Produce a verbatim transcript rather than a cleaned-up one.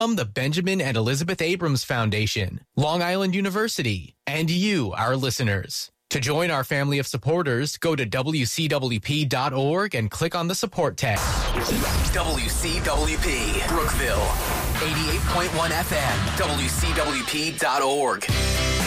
welcome the Benjamin and Elizabeth Abrams Foundation, Long Island University, and you, our listeners. To join our family of supporters, go to W C W P dot org and click on the support tab. W C W P, Brookville, eighty-eight point one F M, W C W P dot org.